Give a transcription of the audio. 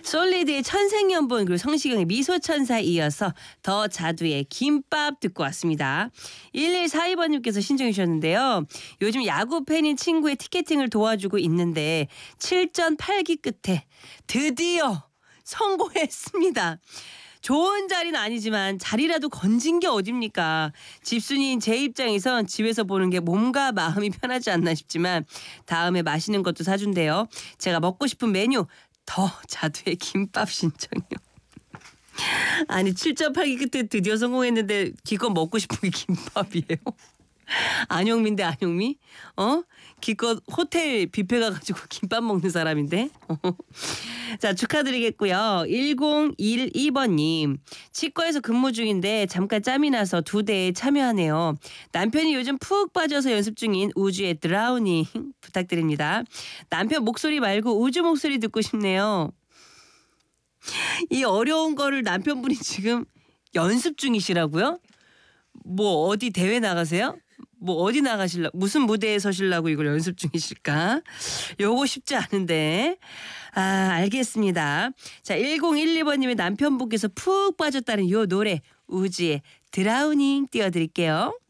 솔리드의 천생연분 그리고 성시경의 미소천사에 이어서 더 자두의 김밥 듣고 왔습니다. 1142번님께서 신청해 주셨는데요. 요즘 야구 팬인 친구의 티켓팅을 도와주고 있는데 7전 8기 끝에 드디어 성공했습니다. 좋은 자리는 아니지만 자리라도 건진 게 어딥니까? 집순이인 제 입장에선 집에서 보는 게 몸과 마음이 편하지 않나 싶지만 다음에 맛있는 것도 사준대요. 제가 먹고 싶은 메뉴 더 자두의 김밥 신청이요. 아니 7.8기 끝에 드디어 성공했는데 기껏 먹고 싶은 게 김밥이에요. 안영미인데 안영미? 기껏 호텔 뷔페 가가지고 김밥 먹는 사람인데. 자 축하드리겠고요. 1012번님 치과에서 근무 중인데 잠깐 짬이 나서 2대에 참여하네요. 남편이 요즘 푹 빠져서 연습 중인 우주의 드라우닝 부탁드립니다. 남편 목소리 말고 우주 목소리 듣고 싶네요. 이 어려운 거를 남편분이 지금 연습 중이시라고요? 뭐 어디 대회 나가세요? 뭐 어디 나가실라 무슨 무대에 서실라고 이걸 연습 중이실까? 요거 쉽지 않은데. 알겠습니다. 자 1012번님의 남편분께서 푹 빠졌다는 요 노래 우지의 드라우닝 띄워드릴게요.